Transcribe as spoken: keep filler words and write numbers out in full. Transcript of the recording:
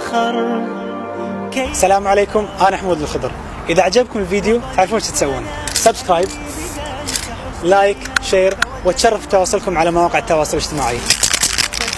فخر. السلام عليكم، أنا حمود الخضر. إذا عجبكم الفيديو تعرفون ايش تسوون؟ سبسكرايب، لايك، شير، وتشرف تواصلكم على مواقع التواصل الاجتماعي.